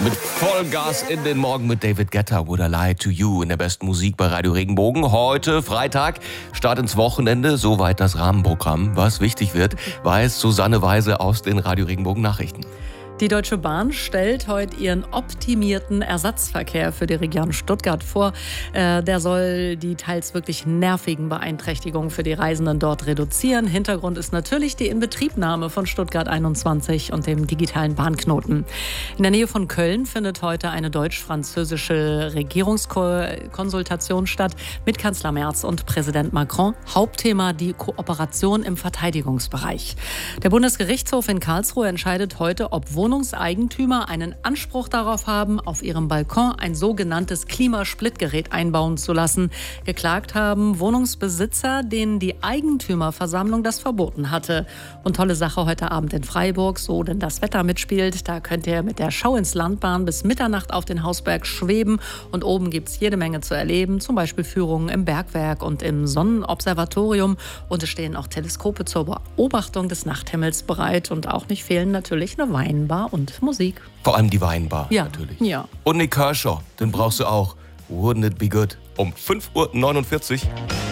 Mit Vollgas in den Morgen mit David Guetta, Would I Lie to You in der besten Musik bei Radio Regenbogen. Heute, Freitag, Start ins Wochenende, soweit das Rahmenprogramm. Was wichtig wird, weiß Susanne Weise aus den Radio Regenbogen Nachrichten. Die Deutsche Bahn stellt heute ihren optimierten Ersatzverkehr für die Region Stuttgart vor. Der soll die teils wirklich nervigen Beeinträchtigungen für die Reisenden dort reduzieren. Hintergrund ist natürlich die Inbetriebnahme von Stuttgart 21 und dem digitalen Bahnknoten. In der Nähe von Köln findet heute eine deutsch-französische Regierungskonsultation statt mit Kanzler Merz und Präsident Macron. Hauptthema die Kooperation im Verteidigungsbereich. Der Bundesgerichtshof in Karlsruhe entscheidet heute, ob Wohnungseigentümer einen Anspruch darauf haben, auf ihrem Balkon ein sogenanntes Klimasplittgerät einbauen zu lassen. Geklagt haben Wohnungsbesitzer, denen die Eigentümerversammlung das verboten hatte. Und tolle Sache heute Abend in Freiburg, so denn das Wetter mitspielt. Da könnt ihr mit der Schau ins Landbahn bis Mitternacht auf den Hausberg schweben. Und oben gibt es jede Menge zu erleben, zum Beispiel Führungen im Bergwerk und im Sonnenobservatorium. Und es stehen auch Teleskope zur Beobachtung des Nachthimmels bereit. Und auch nicht fehlen natürlich eine Weinbar und Musik. Vor allem die Weinbar, ja, natürlich. Ja. Und Nick Kershaw, den brauchst du auch. Wouldn't it be good? Um 5.49 Uhr.